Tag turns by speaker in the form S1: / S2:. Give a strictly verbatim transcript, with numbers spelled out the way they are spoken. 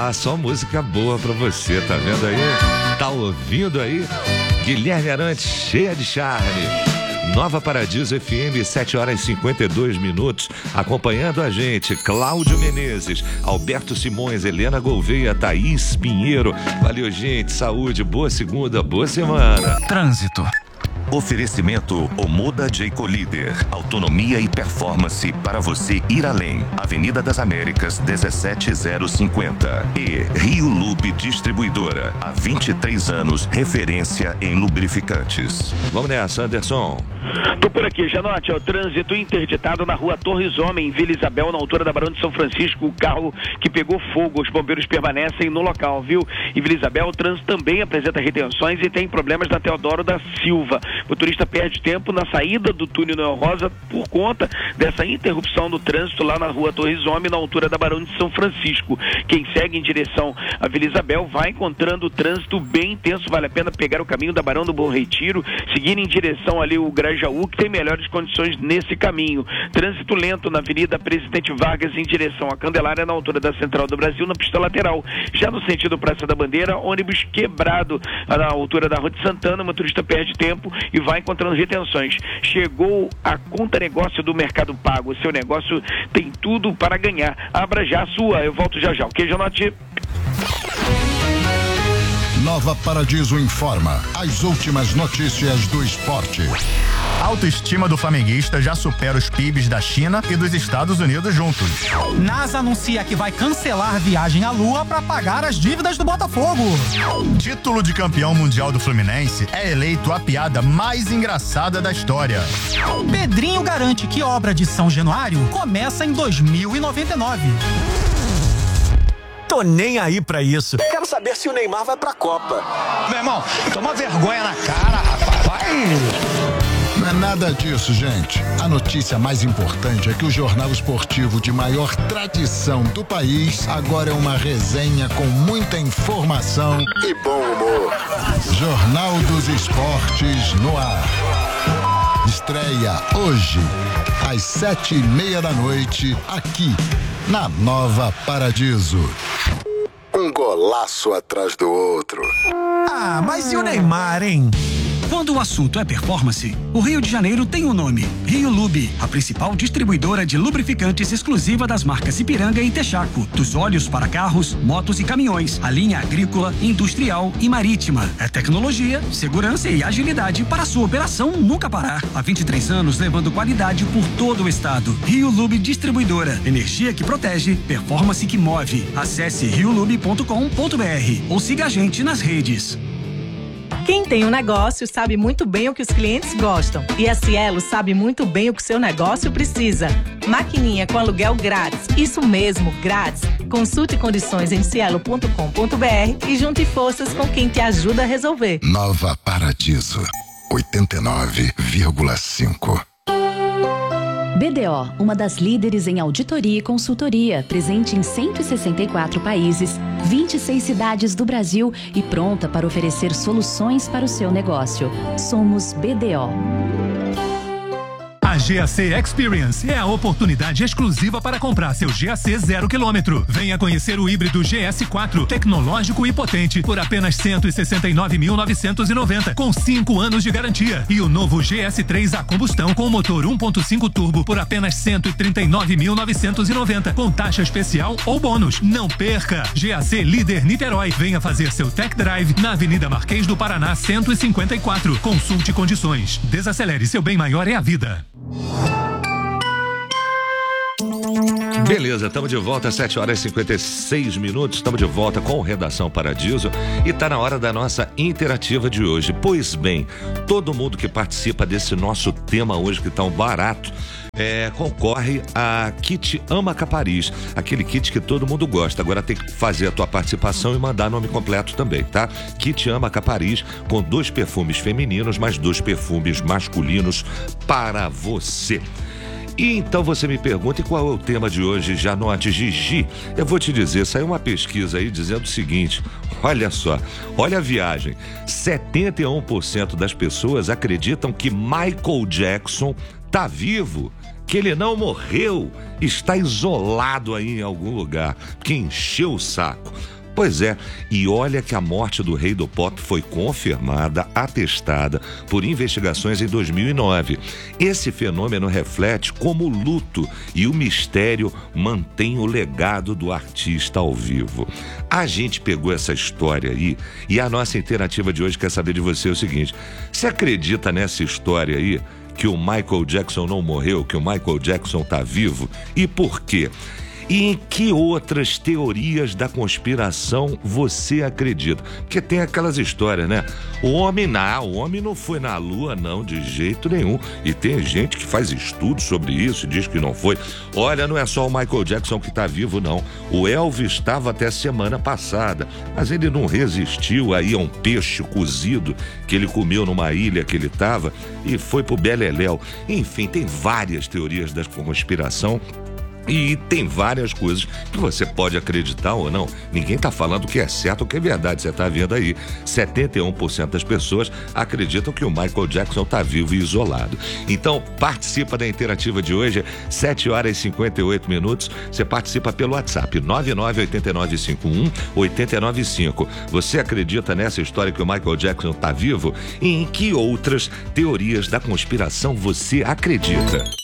S1: Ah, só música boa pra você, tá vendo aí? Tá ouvindo aí? Guilherme Arantes, cheia de charme. Nova Paradiso F M, sete horas e cinquenta e dois minutos. Acompanhando a gente, Cláudio Menezes, Alberto Simões, Helena Gouveia, Thaís Pinheiro. Valeu, gente. Saúde, boa segunda, boa semana.
S2: Trânsito.
S3: Oferecimento Omoda Jayco Líder. Autonomia e performance para você ir além. Avenida das Américas, dezessete mil e cinquenta. E Rio Lube Distribuidora. Há vinte e três anos, referência em lubrificantes.
S1: Vamos nessa, Anderson.
S4: Tô por aqui, Janote, é o trânsito interditado na rua Torres Homem, em Vila Isabel, na altura da Barão de São Francisco, o carro que pegou fogo, os bombeiros permanecem no local, viu? Em Vila Isabel, o trânsito também apresenta retenções e tem problemas na Teodoro da Silva. O motorista perde tempo na saída do túnel Noel Rosa por conta dessa interrupção do trânsito lá na rua Torres Homem, na altura da Barão de São Francisco. Quem segue em direção a Vila Isabel vai encontrando o trânsito bem intenso, vale a pena pegar o caminho da Barão do Bom Retiro, seguir em direção ali o Grajaú, que tem melhores condições nesse caminho. Trânsito lento na Avenida Presidente Vargas em direção à Candelária, na altura da Central do Brasil, na pista lateral. Já no sentido Praça da Bandeira, ônibus quebrado na altura da Rua de Santana, o motorista perde tempo e vai encontrando retenções. Chegou a conta negócio do Mercado Pago. O seu negócio tem tudo para ganhar. Abra já a sua. Eu volto já já. Ok, Janote?
S5: Nova Paradiso informa as últimas notícias do esporte.
S2: A autoestima do flamenguista já supera os P I Bs da China e dos Estados Unidos juntos.
S6: NASA anuncia que vai cancelar viagem à Lua para pagar as dívidas do Botafogo.
S2: Título de campeão mundial do Fluminense é eleito a piada mais engraçada da história.
S6: Pedrinho garante que obra de São Januário começa em dois mil e noventa e nove.
S7: Tô nem aí pra isso. Quero saber se o Neymar vai pra Copa.
S8: Meu irmão, toma vergonha na cara, rapaz. Vai.
S5: Não é nada disso, gente. A notícia mais importante é que o jornal esportivo de maior tradição do país agora é uma resenha com muita informação e bom humor. Jornal dos Esportes no ar. Estreia hoje, às sete e meia da noite, aqui na Nova Paradiso. Um golaço atrás do outro.
S7: Ah, mas e o Neymar, hein?
S9: Quando o assunto é performance, o Rio de Janeiro tem um nome: Rio Lube, a principal distribuidora de lubrificantes exclusiva das marcas Ipiranga e Texaco. Dos óleos para carros, motos e caminhões, a linha agrícola, industrial e marítima. É tecnologia, segurança e agilidade para a sua operação nunca parar. Há vinte e três anos levando qualidade por todo o estado. Rio Lube Distribuidora. Energia que protege, performance que move. Acesse rio lube ponto com ponto br ou siga a gente nas redes.
S10: Quem tem um negócio sabe muito bem o que os clientes gostam. E a Cielo sabe muito bem o que o seu negócio precisa. Maquininha com aluguel grátis. Isso mesmo, grátis. Consulte condições em cielo ponto com ponto br e junte forças com quem te ajuda a resolver.
S5: Nova Paradiso, oitenta e nove vírgula cinco.
S11: B D O, uma das líderes em auditoria e consultoria, presente em cento e sessenta e quatro países, vinte e seis cidades do Brasil e pronta para oferecer soluções para o seu negócio. Somos B D O.
S12: A G A C Experience é a oportunidade exclusiva para comprar seu G A C zero quilômetro. Venha conhecer o híbrido G S quatro, tecnológico e potente, por apenas cento e sessenta e nove mil novecentos e noventa, com cinco anos de garantia. E o novo G S três a combustão com motor um ponto cinco turbo por apenas cento e trinta e nove mil novecentos e noventa, com taxa especial ou bônus. Não perca! G A C Líder Niterói. Venha fazer seu tech drive na Avenida Marquês do Paraná cento e cinquenta e quatro. Consulte condições. Desacelere, seu bem maior é a vida.
S1: Beleza, estamos de volta às sete horas e cinquenta e seis minutos, estamos de volta com o Redação Paradiso e está na hora da nossa interativa de hoje. Pois bem, todo mundo que participa desse nosso tema hoje, que está um barato, é, concorre a kit Ama Capariz, aquele kit que todo mundo gosta. Agora tem que fazer a tua participação e mandar nome completo também, tá? Kit Ama Capariz, com dois perfumes femininos, mais dois perfumes masculinos para você. E então você me pergunta, e qual é o tema de hoje, Janote? Gigi, eu vou te dizer, saiu uma pesquisa aí dizendo o seguinte, olha só, olha a viagem, setenta e um por cento das pessoas acreditam que Michael Jackson tá vivo, que ele não morreu, está isolado aí em algum lugar, que encheu o saco. Pois é, e olha que a morte do rei do pop foi confirmada, atestada por investigações em dois mil e nove. Esse fenômeno reflete como o luto e o mistério mantém o legado do artista ao vivo. A gente pegou essa história aí e a nossa interativa de hoje quer saber de você o seguinte: você acredita nessa história aí que o Michael Jackson não morreu, que o Michael Jackson tá vivo? E por quê? E em que outras teorias da conspiração você acredita? Porque tem aquelas histórias, né? O homem não, o homem não foi na lua, não, de jeito nenhum. E tem gente que faz estudos sobre isso e diz que não foi. Olha, não é só o Michael Jackson que tá vivo, não. O Elvis estava até semana passada, mas ele não resistiu aí a um peixe cozido que ele comeu numa ilha que ele estava e foi pro Beleléu. Enfim, tem várias teorias da conspiração. E tem várias coisas que você pode acreditar ou não. Ninguém está falando que é certo ou que é verdade. Você está vendo aí, setenta e um por cento das pessoas acreditam que o Michael Jackson está vivo e isolado. Então, participa da interativa de hoje, sete horas e cinquenta e oito minutos. Você participa pelo WhatsApp, nove nove oito nove cinco um oito nove cinco. Você acredita nessa história que o Michael Jackson está vivo? E em que outras teorias da conspiração você acredita?